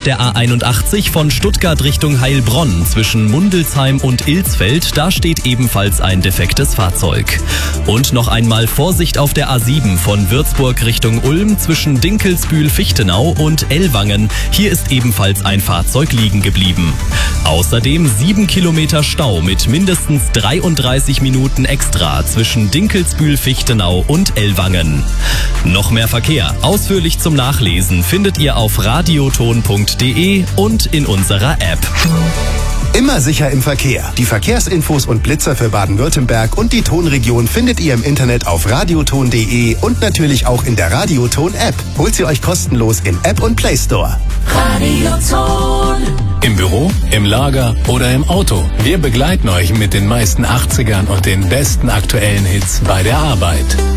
der A81 von Stuttgart Richtung Heilbronn zwischen Mundelsheim und Ilsfeld. Da steht ebenfalls ein defektes Fahrzeug. Und noch einmal Vorsicht auf der A7 von Würzburg Richtung Ulm zwischen Dinkelsbühl-Fichtenau und Ellwangen. Hier ist ebenfalls ein Fahrzeug liegen geblieben. Außerdem 7 Kilometer Stau mit mindestens 33 Minuten extra zwischen Dinkelsbühl-Fichtenau und Ellwangen. Noch mehr Verkehr, ausführlich zum Nachlesen, findet ihr auf radioton.de und in unserer App. Immer sicher im Verkehr. Die Verkehrsinfos und Blitzer für Baden-Württemberg und die Tonregion findet ihr im Internet auf radioton.de und natürlich auch in der Radioton-App. Holt sie euch kostenlos im App und Play Store. Radioton. Im Büro, im Lager oder im Auto. Wir begleiten euch mit den meisten 80ern und den besten aktuellen Hits bei der Arbeit.